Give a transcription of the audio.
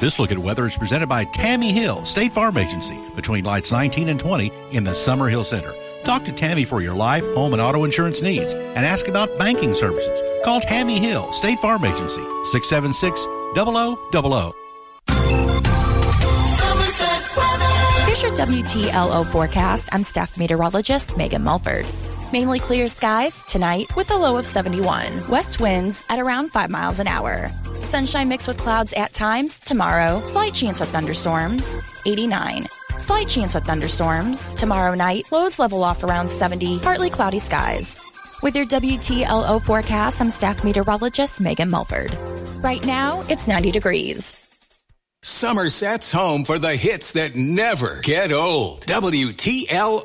This look at weather is presented by Tammy Hill, State Farm Agency, between lights 19 and 20 in the Summerhill Center. Talk to Tammy for your life, home, and auto insurance needs and ask about banking services. Call Tammy Hill, State Farm Agency, 676-0000. Here's your WTLO forecast. I'm staff meteorologist Megan Mulford. Mainly clear skies tonight with a low of 71. West winds at around 5 miles an hour. Sunshine mixed with clouds at times. Tomorrow, slight chance of thunderstorms, 89. Slight chance of thunderstorms. Tomorrow night, lows level off around 70. Partly cloudy skies. With your WTLO forecast, I'm staff meteorologist Megan Mulford. Right now, it's 90 degrees. Somerset's home for the hits that never get old. WTLO.